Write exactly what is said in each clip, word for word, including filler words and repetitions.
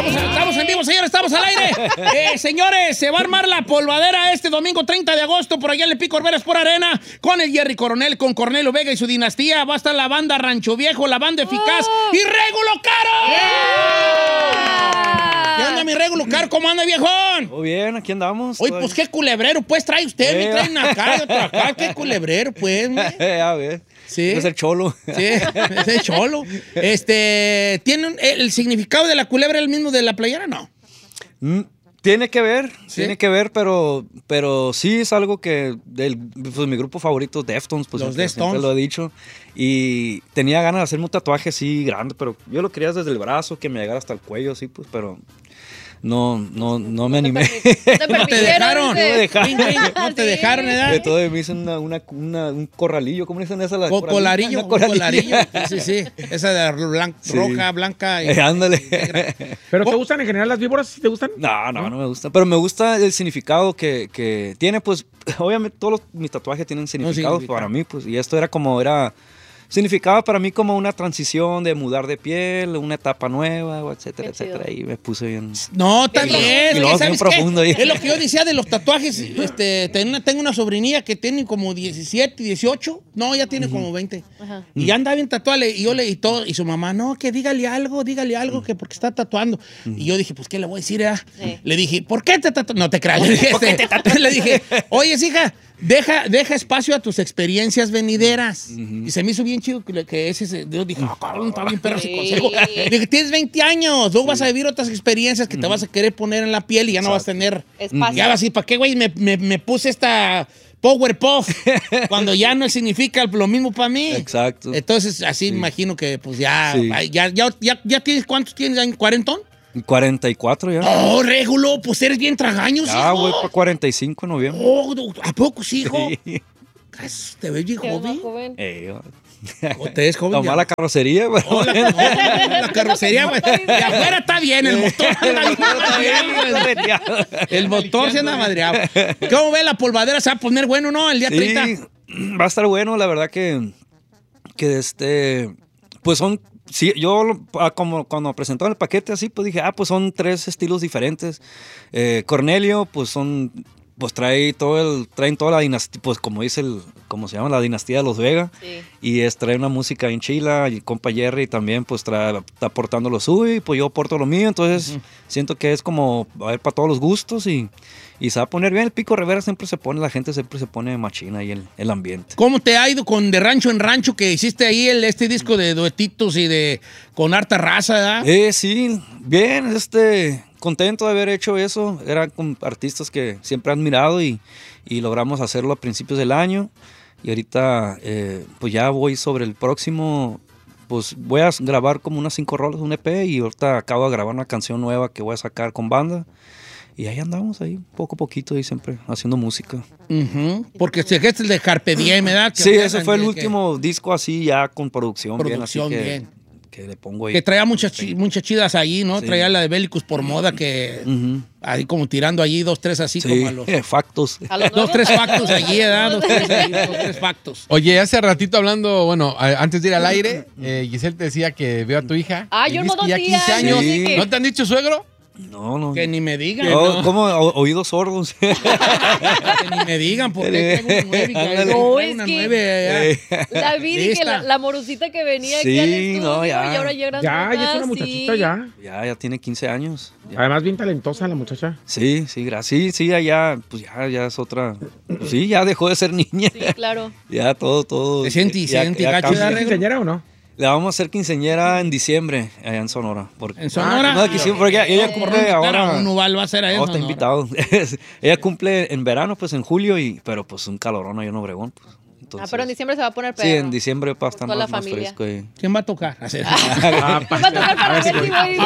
Estamos en vivo, señores, estamos al aire. Eh, señores, se va a armar la polvadera este domingo treinta de agosto por allá en el Pico Orberas por Arena con el Jerry Coronel, con Cornelio Vega y su dinastía. Va a estar la banda Rancho Viejo, la banda Eficaz oh. y Régulo Caro. Yeah. ¿Qué onda, mi Régulo Caro? ¿Cómo anda, viejón? Muy bien, aquí andamos. Oye, pues qué culebrero, pues trae usted, eh. me trae una acá y otra acá. Qué culebrero, pues. A ver. Sí. Es el cholo. Sí, es el cholo. Este, ¿tiene un, el significado de la culebra el mismo de la playera? No. Mm, tiene que ver, ¿sí? Tiene que ver, pero, pero sí es algo que del, pues, mi grupo favorito, Deftones, pues Los siempre, Deftones. siempre lo he dicho. Y tenía ganas de hacerme un tatuaje así grande, pero yo lo quería desde el brazo, que me llegara hasta el cuello, así, pues, pero no, no, no me animé. No te dejaron. No me dejaron. No te dejaron, ¿verdad? De todo me hice una, una, una, un corralillo, ¿cómo dicen esa? La Co colarillo, una coralillo. colarillo. Sí, sí. Esa de blan sí. roja, blanca. Y eh, ándale. ¿Pero te gustan en general las víboras? ¿Te gustan? No, no, no me gusta. Pero me gusta el significado que, que tiene, pues, obviamente todos los, mis tatuajes tienen significado no, para mí, pues, y esto era como, era... Significaba para mí como una transición de mudar de piel, una etapa nueva, etcétera, etcétera. Y me puse bien... No, está bien. Y luego bien profundo. Es lo que yo decía de los tatuajes. Este, tengo, una, tengo una sobrinilla que tiene como diecisiete, dieciocho. No, ya tiene uh-huh. como veinte. Uh-huh. Y ya anda bien tatuada. Y yo le y todo. Y su mamá, no, que dígale algo, dígale algo, uh-huh. que porque está tatuando. Uh-huh. Y yo dije, pues, ¿qué le voy a decir? Eh? Sí. Le dije, ¿por qué te tatuas? No te creas. Le dije, este, le dije, oye, hija, deja, deja espacio a tus experiencias venideras. Uh-huh. Y se me hizo bien chido que, que ese, ese yo dije, ah, cabrón, está bien perro ese consejo. Dije, tienes veinte años, luego sí. vas a vivir otras experiencias que uh-huh. te vas a querer poner en la piel y ya no Exacto. vas a tener espacio. Ya vas a decir, ¿para qué, güey? Me, me, me puse esta Powerpuff cuando ya no significa lo mismo para mí. Exacto. Entonces, así sí. me imagino que, pues ya, sí. ya, ya, ya, ya tienes, ¿cuántos tienes? ¿cuarentón? cuarenta y cuatro ya. Oh, Régulo, pues eres bien tragaños, hijo. Ah, voy para cuarenta y cinco en noviembre. Oh, ¿a poco, sí, hijo? Sí. ¿Te ves bien joven? joven? Eh, ¿O te ves joven? Nomás la carrocería, güey. Oh, la, no, la carrocería, güey. De afuera está bien, el motor anda bien. El motor se anda madreado. ¿Cómo ve la polvadera? Se va a poner bueno, ¿no? El día sí, treinta. Va a estar bueno, la verdad que, que este, pues son, sí, yo como cuando presentaron el paquete así, pues dije, ah, pues son tres estilos diferentes. Eh, Cornelio, pues son... pues trae todo el, traen toda la dinastía, pues como dice el, como se llama, la dinastía de los Vega, sí. y es, trae una música en chila, y compa Jerry también pues trae, está aportando lo suyo, y pues yo aporto lo mío, entonces uh-huh. siento que es como, a ver, para todos los gustos, y, y se va a poner bien. El Pico Rivera siempre se pone, la gente siempre se pone machina ahí el, el ambiente. ¿Cómo te ha ido con De Rancho en Rancho, que hiciste ahí el, este disco de duetitos y de, con harta raza, ¿verdad? Eh, sí, bien, este... contento de haber hecho eso. Eran con artistas que siempre he admirado y, y logramos hacerlo a principios del año. Y ahorita eh, pues ya voy sobre el próximo, pues voy a grabar como unas cinco rolas, un E P, y ahorita acabo de grabar una canción nueva que voy a sacar con banda. Y ahí andamos, ahí poco a poquito, y siempre haciendo música. Uh-huh. Porque si es el de Carpe Diem, ¿verdad? Sí, ese fue el último que... disco así ya con producción, producción bien. Así bien. Que, que le pongo ahí. Que traía muchas, ch muchas chidas ahí, ¿no? Sí. Traía la de Bélicos por moda, que uh-huh. ahí como tirando allí dos, tres así sí. como a los... Eh, factos. ¿A los dos, tres factos allí, ¿verdad? Dos, tres, ahí, dos, tres factos. Oye, hace ratito hablando, bueno, antes de ir al aire, eh, Giselle te decía que veo a tu hija. Ah, yo no ya quince años. Sí. ¿No te han dicho suegro? No, no. Que ni me digan. No, no. ¿Cómo? O, oídos sordos. Que ni me digan, porque tengo una nueve. Que no, hay es una que nueve la vi y que la, la morosita que venía sí, aquí al estudio, no, ya. y ahora llega Ya, ya es una muchachita, sí. ya. Ya, ya tiene quince años. Ya. Además, bien talentosa la muchacha. Sí, sí, gracias. Sí, sí, ya, pues ya, ya es otra. Pues sí, ya dejó de ser niña. Sí, claro. Ya todo, todo. ¿Te sientes, ya, sientes ya gacho? ¿Es quinceañera o no? Le vamos a hacer quinceañera en diciembre, allá en Sonora. Porque, ¿En Sonora? No, sí, porque ella, ella cumple ahora... Uno va a hacer a eso, no, está invitado. Ella cumple en verano, pues en julio, y pero pues un calorón allá en Obregón. Pues, entonces, ah, pero en diciembre se va a poner peor. Sí, en diciembre va a estar más, más fresco. Y... ¿Quién va a tocar? Ah, ¿quién va a tocar para ver si voy a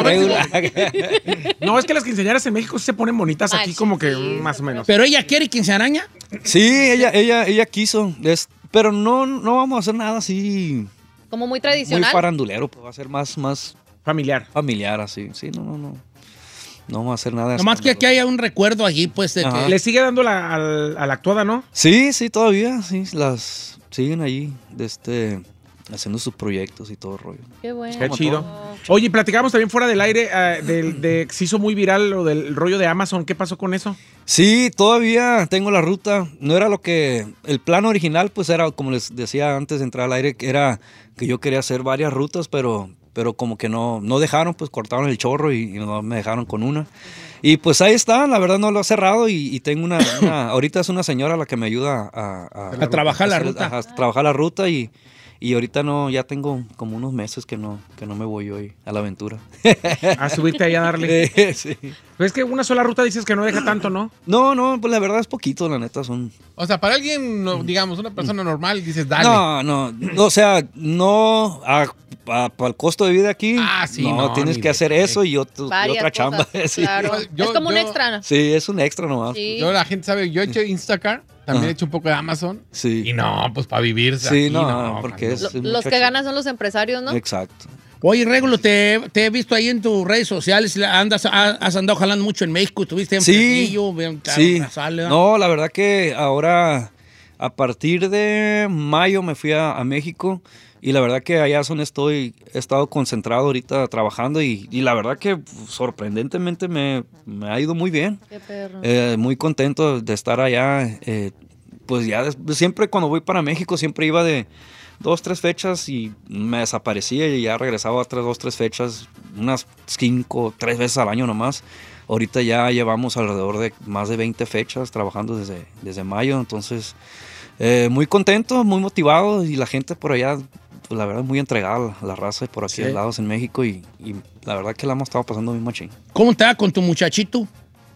ir? No, es que las quinceañeras en México se ponen bonitas, aquí Ay, como sí, que sí, más o menos. ¿Pero ella quiere quinceañera? Sí, ella, ella, ella quiso, es, pero no, no vamos a hacer nada así... Como muy tradicional. Muy farandulero, pues va a ser más, más familiar. Familiar, así. Sí, no, no, no. No vamos a hacer nada. Nomás que aquí haya un recuerdo allí, pues, de que... Le sigue dando la, a, la, a la actuada, ¿no? Sí, sí, todavía, sí, las siguen allí, de este... haciendo sus proyectos y todo el rollo. Qué bueno. Qué Como chido. todo. Oye, platicamos también fuera del aire uh, del, de se hizo muy viral lo del rollo de Amazon. ¿Qué pasó con eso? Sí, todavía tengo la ruta. No era lo que... El plan original, pues era, como les decía antes de entrar al aire, que era que yo quería hacer varias rutas, pero, pero como que no, no dejaron, pues cortaron el chorro y, y no me dejaron con una. Y pues ahí está, la verdad no lo he cerrado y, y tengo una, una... Ahorita es una señora la que me ayuda a... A, a trabajar la hacer, ruta. A, a trabajar la ruta y... Y ahorita no, ya tengo como unos meses que no, que no me voy hoy a la aventura. A subirte ahí a darle. Sí. Pues es que una sola ruta dices que no deja tanto, ¿no? No, no, pues la verdad es poquito, la neta, son... O sea, para alguien, no, digamos, una persona normal, dices, dale. No, no, o sea, no, a, a- para el costo de vida aquí, Ah, sí, no, no, tienes ni que de hacer qué. eso y, otro- y Varias otra chamba. cosas, Sí. claro. Yo- es como un yo- extra, ¿no? Sí, es un extra nomás. Sí. Yo, la gente sabe, yo he hecho Instacart, también Ajá. he hecho un poco de Amazon. Sí. Y no, pues para vivir. Sí, aquí, no, porque carnal. es- Lo- mucho los que chido. ganan son los empresarios, ¿no? Exacto. Oye, Régulo, te, te he visto ahí en tus redes sociales, andas, has has andado jalando mucho en México, estuviste en Sí, Fresnillo, en sí. Carrasal, ¿verdad? No, la verdad que ahora, a partir de mayo me fui a, a México y la verdad que allá son estoy, he estado concentrado ahorita trabajando y, y la verdad que sorprendentemente me, me ha ido muy bien. Qué perro. Eh, muy contento de estar allá. eh, pues ya des- siempre cuando voy para México siempre iba de dos, tres fechas y me desaparecía y ya regresaba otras dos, tres fechas, unas cinco, tres veces al año nomás. Ahorita ya llevamos alrededor de más de veinte fechas trabajando desde, desde mayo, entonces eh, muy contento, muy motivado y la gente por allá, pues la verdad muy entregada, la, la raza por aquí Sí. al lado en México y, y la verdad que la hemos estado pasando muy machín. ¿Cómo te va con tu muchachito?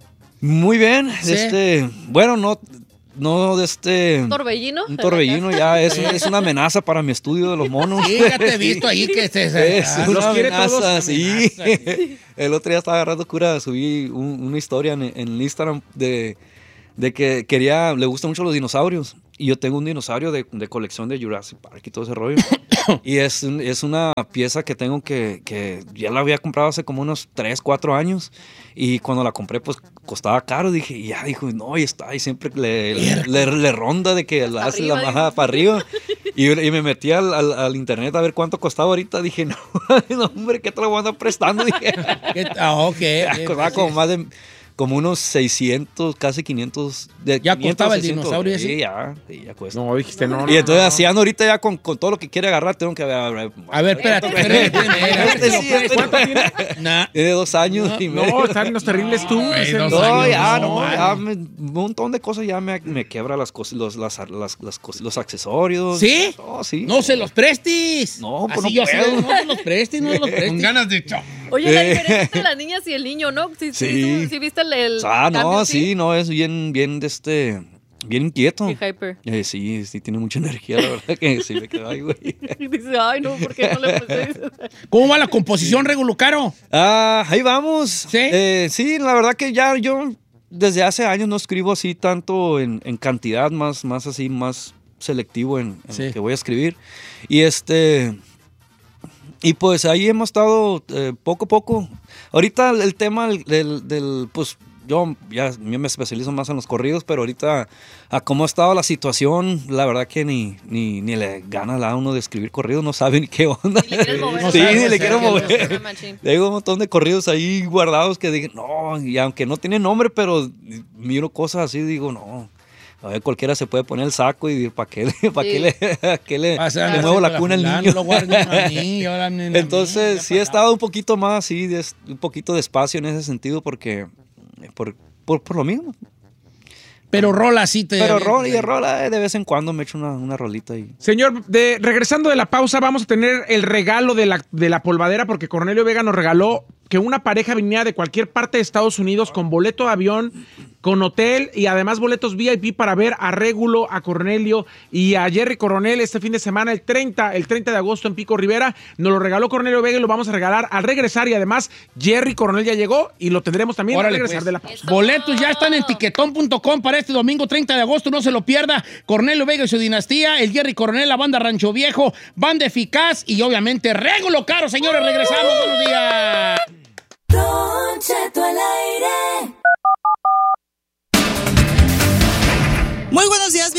Muy bien, Sí. este, bueno, no, no de este... ¿Un torbellino? Un torbellino ya es, es una amenaza para mi estudio de los monos. Sí, ya te he visto ahí que se... se- Es ah, una los quiere todos, amenaza, sí. amenaza. El otro día estaba agarrando cura, subí un- una historia en, en Instagram de, de que quería, le gustan mucho los dinosaurios. Y yo tengo un dinosaurio de, de colección de Jurassic Park y todo ese rollo. Y es, un- es una pieza que tengo que, que ya la había comprado hace como unos tres, cuatro años. Y cuando la compré, pues costaba caro. Dije, y ya dijo, no, y está. Y siempre le, le, le ronda de que la hace la arriba, majada para arriba. Y, y me metí al, al, al internet a ver cuánto costaba ahorita. Dije, no, no hombre, ¿qué te lo voy a andar prestando? Dije, ¿Qué- Ah, ok. ya ok, costaba sí. como más de, como unos seiscientos, casi quinientos. De ¿Ya quinientos, costaba el seiscientos. dinosaurio ese? Sí, ya, sí, ya cuesta. No, dijiste no. Y no, entonces no. así ando ahorita ya con, con todo lo que quiere agarrar, tengo que ver. A ver, espérate, espérate, espérate. Este sí, este ¿Cuánto no. tiene? Nah. Tiene dos años y medio. No, están los terribles tú. güey, dice. dos No, años, ya, no, no, vale. ya me- un montón de cosas ya me, me quebra las cosas, los, las, las, las cosas- los accesorios. ¿Sí? No, sí. No se los prestes. No, pues Así no yo así, puedo. no se los prestes, no se los Con prestes. ganas de chop. Oye, la Eh. diferencia entre las niñas y el niño, ¿no? Sí, sí, Sí. sí, viste el, el Ah, no, cambio, sí, no, es bien, bien, de este, bien inquieto. Sí, hyper. Eh, sí, sí, tiene mucha energía, la verdad que sí me quedo ahí, güey. Y dice, ay, no, ¿por qué no le puse? ¿Cómo va la composición, Regulo Caro? Ah, ahí vamos. ¿Sí? Eh, sí, la verdad que ya yo desde hace años no escribo así tanto en, en cantidad, más, más así, más selectivo en, en Sí. lo que voy a escribir. Y este... Y pues ahí hemos estado eh, poco a poco. Ahorita el, el tema del, del, del, pues yo ya yo me especializo más en los corridos, pero ahorita a cómo ha estado la situación, la verdad que ni, ni, ni le gana a uno de escribir corridos, no sabe ni qué onda. Ni le quieres mover. Sí, No sabe, ni no le sabe, quiero no mover. sabe, machín. Tengo un montón de corridos ahí guardados que dije, no, y aunque no tienen nombre, pero miro cosas así, digo, no. A ver, cualquiera se puede poner el saco y ¿para qué le, para Sí. qué le, para qué le, Pasa, le muevo la cuna al fulano, niño? lo guardo a mí, ahora ni a mí, Entonces, ya sí he para estado un poquito más, sí, des- un poquito despacio en ese sentido porque, por, por, por lo mismo. Pero rola así te... Pero rola y rola, eh, de vez en cuando me echo una, una rolita y... Señor, de, regresando de la pausa, vamos a tener el regalo de la, de la polvadera porque Cornelio Vega nos regaló que una pareja viniera de cualquier parte de Estados Unidos con boleto de avión, con hotel y además boletos V I P para ver a Régulo, a Cornelio y a Jerry Coronel este fin de semana, el treinta, el treinta de agosto en Pico Rivera. Nos lo regaló Cornelio Vega y lo vamos a regalar al regresar y además Jerry Coronel ya llegó y lo tendremos también Órale, al regresar pues. de la pausa. Boletos ya están en tiquetón punto com para este domingo treinta de agosto, no se lo pierda. Cornelio Vega y su dinastía, el Jerry Coronel, la banda Rancho Viejo, banda Eficaz y obviamente Régulo Caro. Señores, regresamos. Buenos días. Don Cheto al aire. Muy buenos días, mi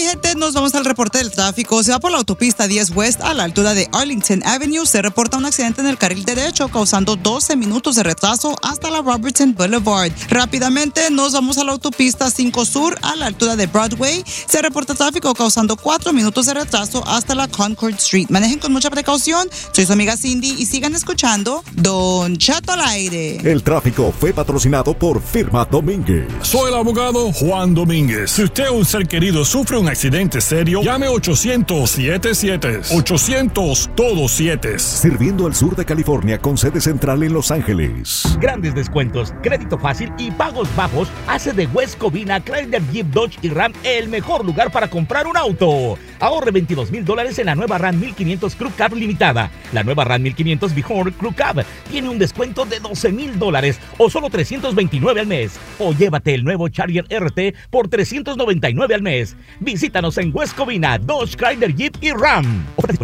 gente, nos vamos al reporte del tráfico. Se va por la autopista diez West a la altura de Arlington Avenue. Se reporta un accidente en el carril derecho causando doce minutos de retraso hasta la Robertson Boulevard. Rápidamente nos vamos a la autopista cinco Sur a la altura de Broadway. Se reporta tráfico causando cuatro minutos de retraso hasta la Concord Street. Manejen con mucha precaución. Soy su amiga Cindy y sigan escuchando Don Cheto al aire. El tráfico fue patrocinado por Firma Domínguez. Soy el abogado Juan Domínguez. Si usted o un ser querido sufre un accidente serio, llame ochocientos siete siete. ochocientos todos siete. Sirviendo al sur de California con sede central en Los Ángeles. Grandes descuentos, crédito fácil y pagos bajos hace de West Covina, Chrysler, Jeep, Dodge y Ram el mejor lugar para comprar un auto. Ahorre veintidós mil dólares en la nueva Ram mil quinientos Crew Cab limitada. La nueva Ram mil quinientos Bihor Crew Cab tiene un descuento de doce mil dólares o solo trescientos veintinueve al mes. O llévate el nuevo Charger R T por trescientos noventa y nueve al mes. Visítanos en West Covina, Dodge, Chrysler, Jeep y Ram.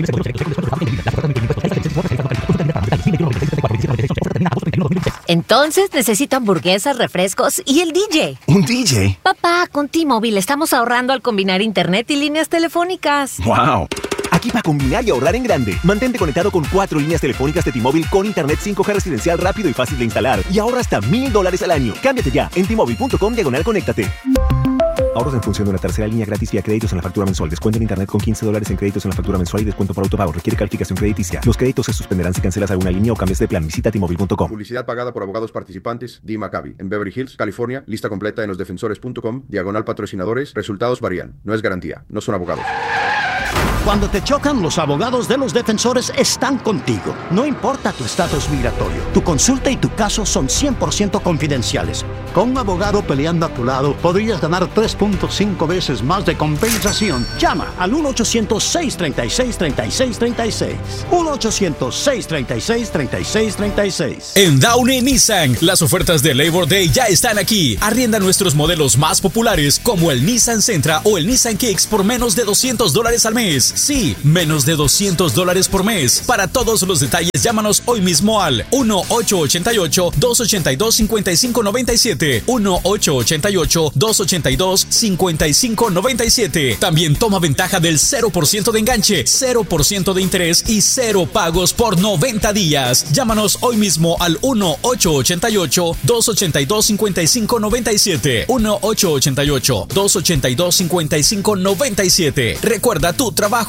Entonces necesito hamburguesas, refrescos y el D J. ¿Un D J? Papá, con T-Mobile estamos ahorrando al combinar internet y líneas telefónicas. ¡Wow! Aquí para combinar y ahorrar en grande. Mantente conectado con cuatro líneas telefónicas de T-Mobile con internet cinco G residencial rápido y fácil de instalar. Y ahorra hasta mil dólares al año. Cámbiate ya en T-Mobile punto com diagonal conéctate. Ahorros en función de una tercera línea gratis vía créditos en la factura mensual. Descuento en internet con quince dólares en créditos en la factura mensual y descuento por autopago. Requiere calificación crediticia. Los créditos se suspenderán si cancelas alguna línea o cambias de plan. Visita T Mobile punto com. Publicidad pagada por abogados participantes. D. Maccabi. En Beverly Hills, California. Lista completa en los defensores punto com. Diagonal patrocinadores. Resultados varían. No es garantía. No son abogados. Cuando te chocan, los abogados de los defensores están contigo. No importa tu estatus migratorio. Tu consulta y tu caso son cien por ciento confidenciales. Con un abogado peleando a tu lado, podrías ganar tres punto cinco veces más de compensación. Llama al uno ochocientos, seis tres seis, tres seis tres seis. uno ochocientos, seis tres seis, tres seis tres seis. En Downey Nissan, las ofertas de Labor Day ya están aquí. Arrienda nuestros modelos más populares como el Nissan Sentra o el Nissan Kicks por menos de doscientos dólares al mes. Sí, menos de doscientos dólares por mes. Para todos los detalles, llámanos hoy mismo al uno ocho ocho ocho, dos ocho dos, cinco cinco nueve siete. uno ocho ocho ocho, dos ocho dos, cinco cinco nueve siete. También toma ventaja del cero por ciento de enganche, cero por ciento de interés y cero pagos por noventa días. Llámanos hoy mismo al uno ocho ocho ocho, dos ocho dos, cinco cinco nueve siete. uno ocho ocho ocho, dos ocho dos, cinco cinco nueve siete. Recuerda, tu trabajo